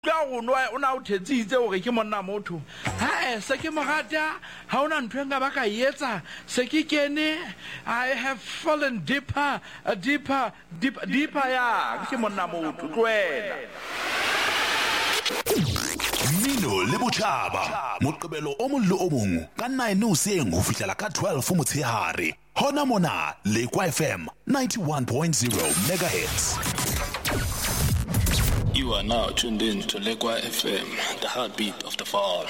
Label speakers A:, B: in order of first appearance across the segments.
A: ka go no ona o thetsitse o ke monna motho ha se ke mogata ha ona ntwe nga ba ka yetsa se ke kene I have fallen deeper ya ke monna motho tloela
B: Mino le Botjhaba Moqebelo o mong le o mong ka 9 hoseng ho fihlela ka 12 motshehare hona mona Lekwa FM 91.0 MHz.
C: You are now tuned in to Lekwa FM, the heartbeat of the fall.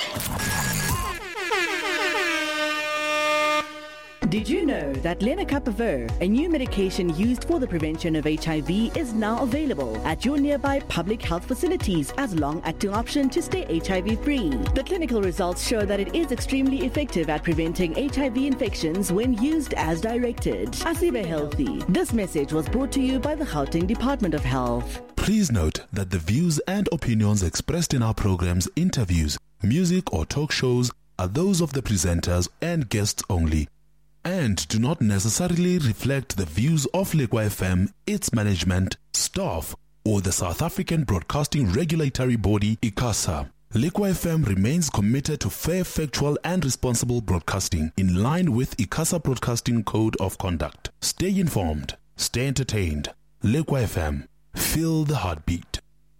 D: Did you know that lenacapavir, a new medication used for the prevention of HIV, is now available at your nearby public health facilities as a long-acting option to stay HIV-free? The clinical results show that it is extremely effective at preventing HIV infections when used as directed. Asibe Healthy. This message was brought to you by the Gauteng Department of Health.
B: Please note that the views and opinions expressed in our programs, interviews, music or talk shows are those of the presenters and guests only, and do not necessarily reflect the views of Lekwa FM, its management, staff, or the South African Broadcasting Regulatory Body, ICASA. Lekwa FM remains committed to fair, factual, and responsible broadcasting in line with ICASA Broadcasting Code of Conduct. Stay informed, stay entertained. Lekwa FM, feel the heartbeat.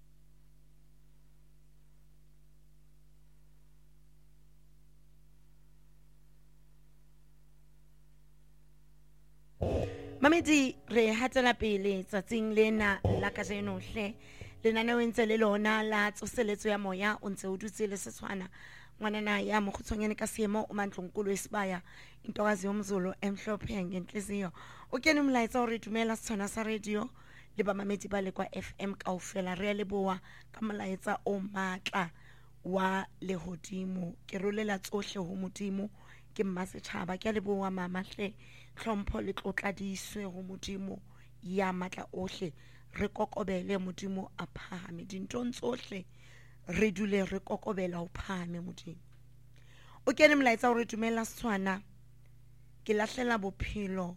E: Mamedi re hatela pele tsatsing lena la kajeno hle lenane o ntse le lona la tsoseletso ya moya o ntse o dutse le Setswana ngwanana ya mogotshonyane ka seemo o mantlongkolo esibaya intokazi yomzulu emhlophe ngenhliziyo o kene umlaetsa o re dumela Setswana sa radio le ba mamedi ba Lekwa FM kaofela re le boa ka molaetsa o matla wa lehodimo ke rolela tsohle ho modimo ke mmasetšhaba ke le boa mama hle tlhompho le tlotladiswe ho modimo ya matla ohle re kokobele modimo a phahame dintong tsohle re dule re kokobela ho phahame modimo o kene molaetsa o re dumela Setswana ke lahlela bophelo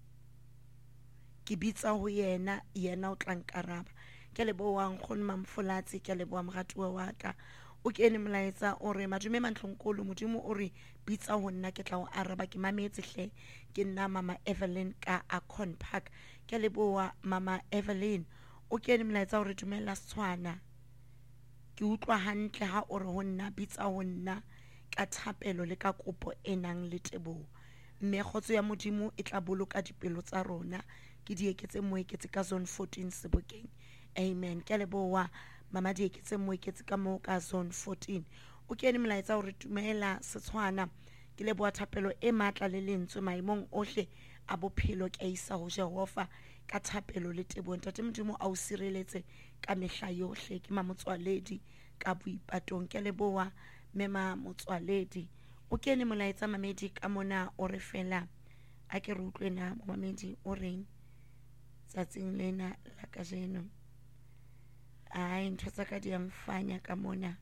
E: ke bitsa ho yena o tlankaraba ke le boa nkgono mamfolatsi ke le boa mogatuwa wa ka o kene molaetsa o re madume mantlongkolo modimo o re bitsa ho nna ke tla o araba ke mametse hle ke nna mama Evelyn ka Akon Park ke le boa mama Evelyn o kene molaetsa o re dumela Setswana ke utlwa hantle ha o re ho nna bitsa ho nna ka thapelo le ka kopo enang le tebo mme khotso ya modimo e tla boloka dipelo tsa rona ke dieketse moeketse ka zone 14 Sebokeng amen ke le boa mama dieketse moeketse ka mo ka zone 14 o kene molaetsa o re dumela Setswana ke le boa thapelo e matla le lentswe maimong ohle a bophelo ke isa ho Jehova ka thapelo le tebo ntate modimo a o sireletse ka mehla yohle ke mamotswaledi ka boipatong ke le boa mema motswaledi o kene molaetsa mamedi ka mona o re fela a ke re utlwena mamedi o reng tsatsing lena la kajeno ai ntho tsa ka di amfanya ka mona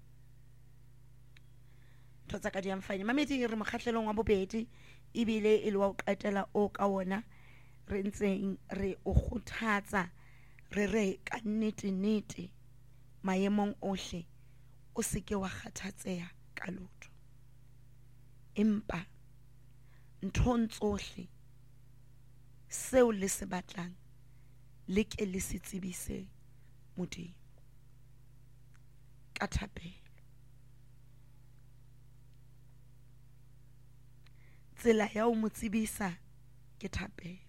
E: ntho tsa ka di amfanya mamedi re mokgahlelong wa bobedi ibile e le wa o qetela o ka wona re ntseng re o khuthatsa re ka nnete maemong ohle o seke wa kgathatseha ka lotho empa nthong tsohle seo le se batlang le ke le se tsebise modimo ka thapelo tsela ya o mo tsebisa ke thapelo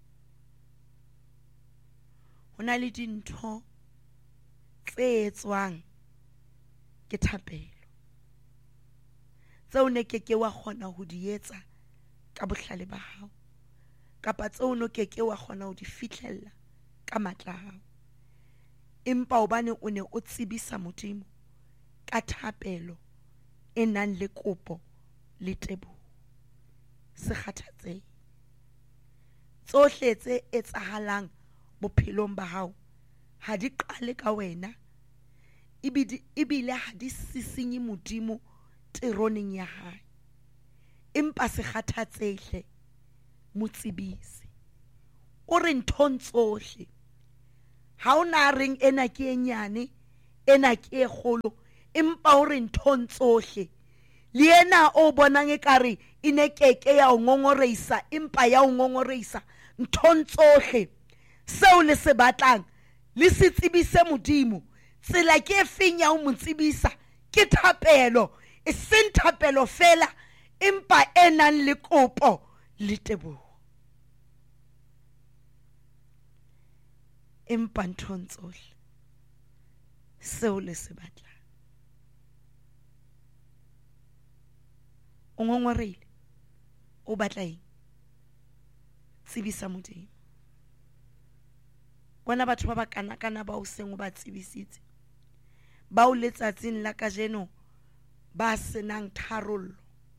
E: hona le dintho tse etswang ke thapelo tseo ne keke wa kgona ho di etsa ka bohlale ba hao kapa tseo no keke wa kgona ho di fihlella ka matla hao empa hobane o ne o tsebisa modimo ka thapelo e nang le kopo le tebo se kgathatsehe tsohle tse etsahalang bophelong ba hao ha di qale ka wena ibile ha di sisinye modimo teroneng ya hae empa se kgathatsehe motsebisi o re nthong tsohle ha ona reng ena ke enyane ena ke e kgolo empa o re nthong tsohle le ena o bonang ekare ine keke ya o ngongoreisa empa ya o ngongoreisa nthong tsohle seo le se batlang le se tsebise Modimo tsela ke efeng ya o mo tsebisa ke thapelo e seng thapelo fela empa enang le kopo le teboho empa nthong tsohle seo le se batlang o ngongoreile o batla eng tsebisa Modimo bona batho ba kana ba o seng o ba tsebisitse ba o letsatsing la kajeno ba senang tharollo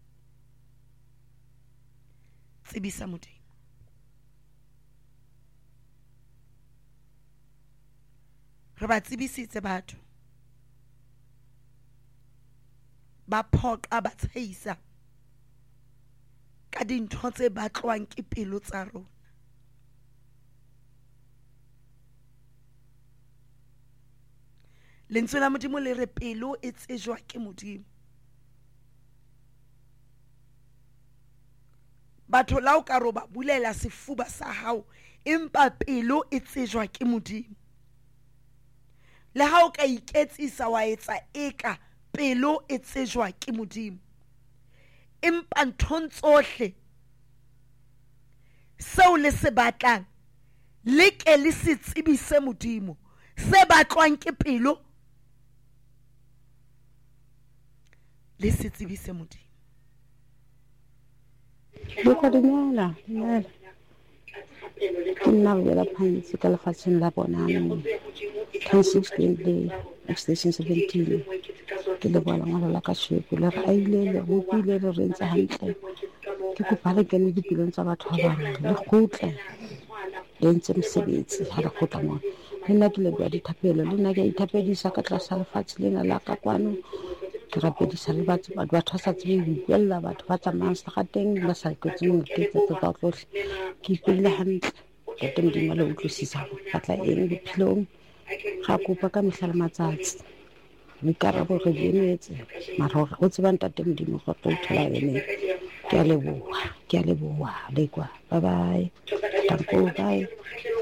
E: tsebisa Modimo re ba tsebisitse batho ba phoqa ba tshehisa ka dintho tse batlwang ke pelo tsa rona lentswe la Modimo le re pelo e tsejwa ke Modimo batho la o ka roba bulela sefuba sa hao empa pelo e tsejwa ke Modimo le ha o ka iketsisa wa etsa eka pelo e tsejwa ke Modimo empa nthong tsohle seo le se batlang le ke le se tsebise Modimo se batlwang ke pelo le se tsebise Modimo
F: Bukodimela, now we are paying physical fashion labonam. 1016 extension 17. Ke le bona ngwana la ka sheko le ra ile go pile re rentsa hantle ke go phala ke le dipilong tsa batho ba bang le gotle le ntse msebetsi ha re gotla mo le nna ke le bua dithapelo le nna ke ithapedisa ka tlasa lefatshe lena la ka kwano ke rapedisa le batho ba thasa tsebe buella batho ba tsamayang sa gateng ba sa iketse mo ke tsa tlohle ke ipile hantle ke Modimo le utlwisisa batla eng bophelong ga kopa ka mehla le matsatsi Mikarabo re dinetse mara go tseba ntate Modimo go tlo thola ene ke a leboha le kwa bye bye tanko bye